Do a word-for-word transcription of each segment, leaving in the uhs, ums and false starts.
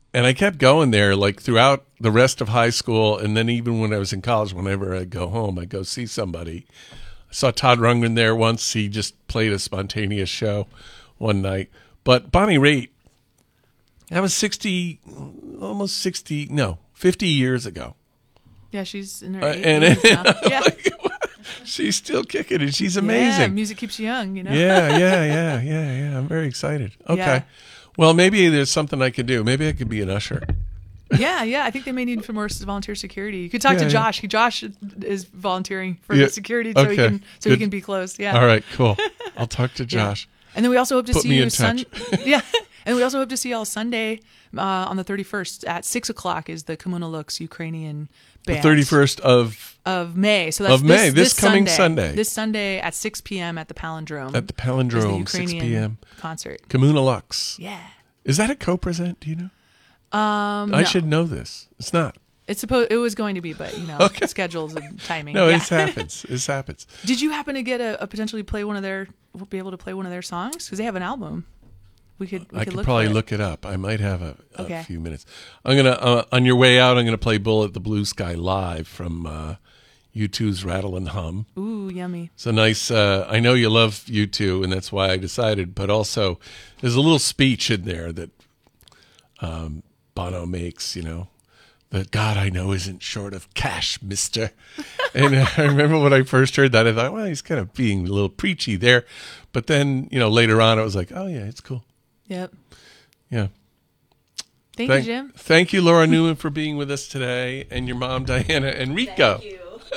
and I kept going there like throughout the rest of high school. And then even when I was in college, whenever I'd go home, I'd go see somebody. I saw Todd Rundgren there once. He just played a spontaneous show one night. But Bonnie Raitt, that was sixty, almost sixty, no, fifty years ago. Yeah, she's in her Uh, eighties and now. Yeah. like, she's still kicking it. She's amazing. Yeah, music keeps you young, you know? Yeah, yeah, yeah, yeah, yeah. I'm very excited. Okay. Yeah. Well, maybe there's something I could do. Maybe I could be an usher. Yeah, yeah. I think they may need some more volunteer security. You could talk Yeah, to yeah. Josh. Josh is volunteering for Yeah. the security so he Okay. can so Good. he can be close. Yeah. All right, cool. I'll talk to Yeah. Josh. And then we also hope to Put see me you in Sun- touch. Yeah. And we also hope to see y'all Sunday uh, on the thirty-first at six o'clock is the Komuna Lux Ukrainian band. The thirty-first of of May. So that's Of May, this, this coming Sunday. This Sunday at six p.m. at the Palindrome. at the is the Palindrome, six Ukrainian p.m. concert. Kamuna Lux. Yeah. Is that a co-present? Do you know? Um, I no. should know this. It's not. It's supposed. It was going to be, but you know, Okay. schedules and timing. No, yeah. it happens. It happens. Did you happen to get a, a potentially play one of their be able to play one of their songs because they have an album? We could. We I could could look probably for it. look it up. I might have a, a Okay. few minutes. I'm gonna uh, on your way out. I'm gonna play "Bullet the Blue Sky" live from uh, U two's "Rattle and Hum." Ooh, yummy. It's a nice. Uh, I know you love U two, and that's why I decided. But also, there's a little speech in there that um, Bono makes. You know, that God I know isn't short of cash, Mister. And I remember when I first heard that, I thought, well, he's kind of being a little preachy there. But then, you know, later on, I was like, oh yeah, it's cool. Yep. Yeah. Thank, Thank, you, Jim. thank you, Laura Newman, for being with us today, and your mom, Diana, and Rico. Thank you.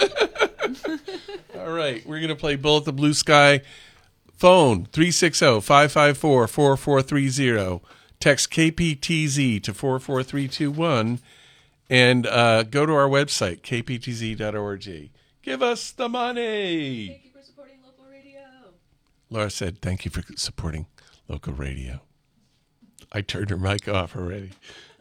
All right, we're going to play Bullet the Blue Sky. Phone three six zero, five five four, four four three zero. Text K P T Z to four four three two one. And uh, go to our website, k p t z dot org. Give us the money. Thank you for supporting local radio. Laura said, thank you for supporting local radio. I turned her mic off already.